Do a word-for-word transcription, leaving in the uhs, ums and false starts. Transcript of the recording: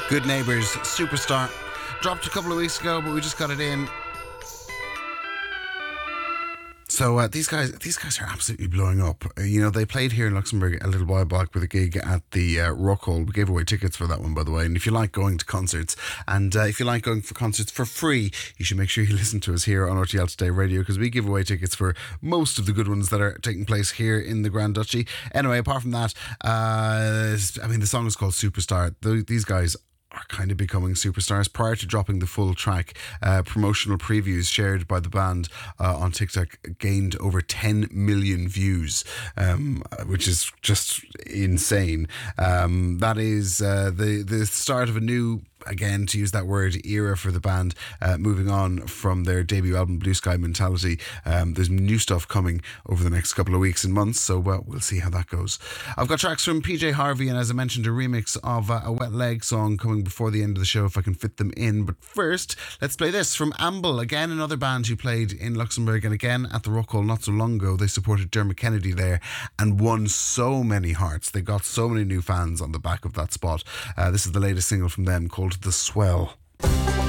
Good Neighbours, Superstar. Dropped a couple of weeks ago, but we just got it in. So uh, these guys, these guys are absolutely blowing up. Uh, you know, they played here in Luxembourg a little while back with a gig at the uh, Rock Hall. We gave away tickets for that one, by the way. And if you like going to concerts, and uh, if you like going for concerts for free, you should make sure you listen to us here on R T L Today Radio, because we give away tickets for most of the good ones that are taking place here in the Grand Duchy. Anyway, apart from that, uh, I mean, the song is called Superstar. The, these guys are kind of becoming superstars. Prior to dropping the full track, uh, promotional previews shared by the band uh, on TikTok gained over ten million views, um, which is just insane. Um, that is uh, the the start of a new, again, to use that word, era for the band, uh, moving on from their debut album Blue Sky Mentality. Um, there's new stuff coming over the next couple of weeks and months, so well, we'll see how that goes. I've got tracks from P J Harvey, and as I mentioned, a remix of uh, a Wet Leg song coming before the end of the show if I can fit them in. But first, let's play this from Amble, again another band who played in Luxembourg, and again at the Rock Hall not so long ago. They supported Dermot Kennedy there and won so many hearts. They got so many new fans on the back of that spot. Uh, this is the latest single from them called The Swell.